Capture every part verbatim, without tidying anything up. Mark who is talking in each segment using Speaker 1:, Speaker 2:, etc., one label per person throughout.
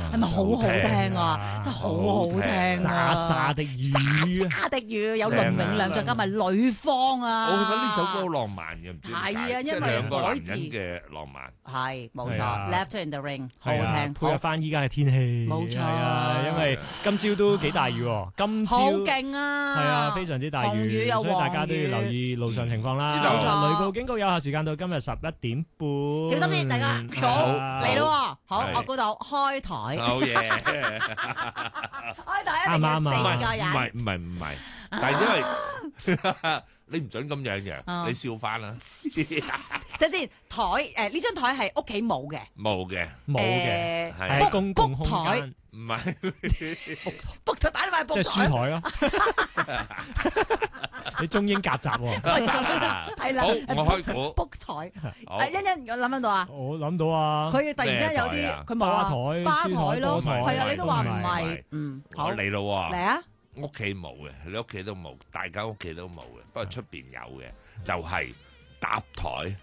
Speaker 1: 係咪好好聽啊？真係好好聽啊！
Speaker 2: 沙沙的雨，
Speaker 1: 沙的雨有倫永亮，再加埋呂方啊！
Speaker 3: 我覺得呢首歌好浪漫嘅，唔知點解
Speaker 1: 係啊因為
Speaker 3: 即係兩個男
Speaker 1: 改字
Speaker 3: 人嘅浪漫。
Speaker 1: 係冇錯
Speaker 2: 係啊
Speaker 1: ，Left in the Ring 好
Speaker 2: 係啊
Speaker 1: 好聽，
Speaker 2: 配合翻依家嘅天氣，
Speaker 1: 冇錯
Speaker 2: 係啊，因為今朝都幾大雨喎，今朝
Speaker 1: 好勁啊！
Speaker 2: 係啊，非常之大
Speaker 1: 紅雨
Speaker 2: 雨，
Speaker 1: 有
Speaker 2: 所以大家都要
Speaker 1: 黃雨
Speaker 2: 留意路上情況啦。
Speaker 3: 知道
Speaker 1: 冇錯
Speaker 2: 雷暴警告有效時間到今日十一點半，
Speaker 1: 小心啲，大家
Speaker 2: 係
Speaker 1: 好
Speaker 2: 啊
Speaker 1: 嚟咯喎！好，
Speaker 3: 係
Speaker 1: 我估到開台，
Speaker 3: 好嘢，
Speaker 1: 開台一定要四
Speaker 3: 唔係唔
Speaker 1: 個人。
Speaker 3: 係唔係唔係，但係因為你唔准咁樣
Speaker 1: 啊
Speaker 3: 嘅，你笑翻啦，
Speaker 1: 等先，台誒呢張台係屋企冇嘅，
Speaker 3: 冇嘅，
Speaker 2: 冇嘅，
Speaker 1: 誒
Speaker 3: 係
Speaker 2: 喺公共空
Speaker 1: book 台
Speaker 2: 間，
Speaker 3: 唔係
Speaker 1: book 台打你埋
Speaker 2: 即係
Speaker 1: book 台，
Speaker 2: 書台咯。你中英夾雜喎，
Speaker 1: 係啦
Speaker 3: 好，我開估，
Speaker 1: book 台。
Speaker 3: 好
Speaker 1: 誒欣欣，我諗唔諗到啊？
Speaker 2: 我諗到啊，
Speaker 1: 佢突然之間有
Speaker 3: 咩台啊
Speaker 1: 啲佢冇啊
Speaker 2: 吧台
Speaker 1: 吧
Speaker 2: 書台
Speaker 1: 台咯，
Speaker 2: 歌台
Speaker 1: 係啊，你都話唔
Speaker 2: 都唔
Speaker 1: 係
Speaker 3: 係，
Speaker 1: 嗯，好
Speaker 3: 我嚟咯喎
Speaker 1: 嚟。啊！
Speaker 3: 屋企冇嘅，你屋企都冇，大家屋企都冇嘅，不過出邊有嘅，就係搭台。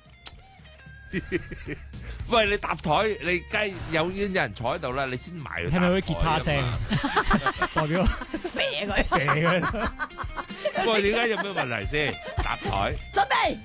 Speaker 3: 喂，你搭台，你梗係有已經有人坐喺度啦，你先埋去搭台啊嘛。
Speaker 2: 聽到啲吉他聲，代表
Speaker 1: 射佢，
Speaker 2: 射佢。
Speaker 3: 喂，點解有咩問題先？搭台，
Speaker 1: 準備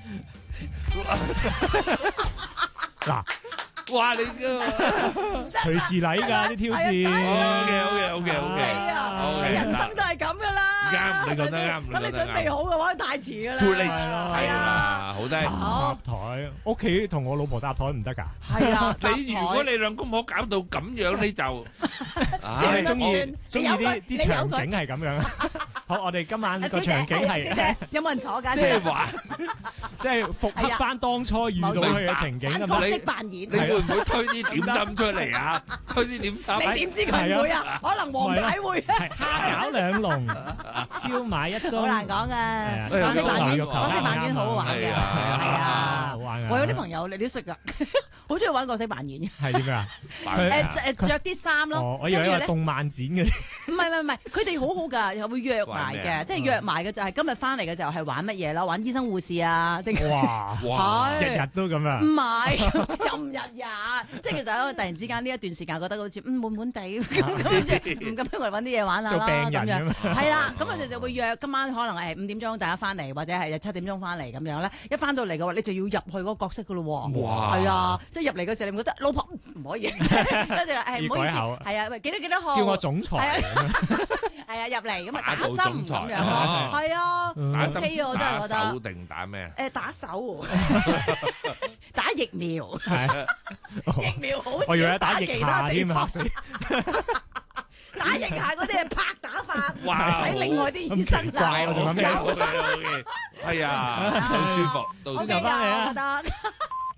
Speaker 2: 嗱，
Speaker 3: 哇！你個
Speaker 2: 隨時嚟㗎啲挑戰。
Speaker 3: OK，OK，OK，OK。
Speaker 1: 係啊！
Speaker 3: 好
Speaker 1: 你人生都係咁噶啦，
Speaker 3: 啱你講得啱你
Speaker 1: 咁你
Speaker 3: 講得
Speaker 1: 準備好嘅話，太遲噶啦。
Speaker 3: 脫離
Speaker 1: 係啊，
Speaker 3: 係啊，好低。
Speaker 1: 好
Speaker 2: 搭台，屋企同我老婆搭台唔得㗎。
Speaker 1: 係啊。
Speaker 3: 你如果你兩公婆搞到咁樣，你就唉
Speaker 2: 中意
Speaker 1: 算
Speaker 2: 中意
Speaker 1: 你有佢
Speaker 2: 啲啲場
Speaker 1: 你有佢
Speaker 2: 景係咁樣。好，我哋今晚個
Speaker 1: 小姐
Speaker 2: 場景
Speaker 1: 小
Speaker 2: 係
Speaker 1: 姐有冇人坐㗎？
Speaker 3: 即係話，
Speaker 2: 即係復刻翻當初遇到佢嘅情景咁
Speaker 1: 角
Speaker 2: 樣。
Speaker 1: 色扮演
Speaker 3: 你。會唔會推啲點心出嚟啊？推啲點心。
Speaker 1: 你點知佢唔會啊？可能黃太會啊！
Speaker 2: 係蝦餃兩籠，燒賣一盅。
Speaker 1: 好難講
Speaker 2: 係啊
Speaker 1: 啊！角色扮演，
Speaker 2: 三種
Speaker 1: 角色扮演好好玩嘅，
Speaker 3: 係啊
Speaker 1: 係啊
Speaker 2: 好。玩啊！
Speaker 1: 我有啲朋友你都識㗎，好中意玩角色扮演。
Speaker 2: 係點啊？
Speaker 1: 誒誒着啲衫咯
Speaker 2: 哦，，我以為係
Speaker 1: 跟住咧，
Speaker 2: 動漫展嘅。
Speaker 1: 唔係唔係唔係，佢哋好好㗎，又會約埋嘅，
Speaker 3: 玩咩啊
Speaker 1: 即係約埋嘅就係今日翻嚟嘅時候係玩乜嘢啦？玩醫生護士啊，定
Speaker 2: 哇！
Speaker 3: 哇！
Speaker 1: 係
Speaker 2: 日日都咁啊
Speaker 1: 唔！係，又唔日日，即係其實我突然之間呢一段時間覺得好似嗯悶悶地咁，咁跟住唔咁不如揾啲嘢玩下啦
Speaker 2: 做病人
Speaker 1: 咁樣
Speaker 2: 咁啊。
Speaker 1: 係啦，咁佢哋就會約今晚可能誒五點鐘大家翻嚟，或者係七點鐘翻嚟咁樣咧。一翻到嚟嘅話，你就要入去嗰個角色噶咯喎。
Speaker 3: 哇
Speaker 1: 係啊，即係入嚟嘅時候，你唔覺得老婆唔可以？跟住誒唔好意思，
Speaker 2: 要改口
Speaker 1: 係啊，喂幾多幾多號？
Speaker 2: 叫我總裁
Speaker 1: 係啊，係啊，入嚟咁啊打
Speaker 3: 霸道
Speaker 1: 針
Speaker 3: 總裁
Speaker 1: 咁樣咯，係啊
Speaker 3: 打
Speaker 1: ，OK 啊，我真係覺
Speaker 3: 打手
Speaker 1: 得。
Speaker 3: 定打咩？
Speaker 1: 誒打手，打疫苗，
Speaker 2: 係，
Speaker 1: 疫苗好
Speaker 2: 我以為
Speaker 1: 少
Speaker 2: 打腋
Speaker 1: 其他地方
Speaker 2: 下添嚇。死！
Speaker 1: 打腋下嗰啲係拍打法，
Speaker 3: 哇
Speaker 1: 睇另外啲醫生
Speaker 2: 咁奇怪我仲諗緊
Speaker 1: 有
Speaker 3: OK OK，係啊，好舒服，到時
Speaker 1: ，OK 㗎，
Speaker 2: 翻嚟啊
Speaker 1: 我覺得。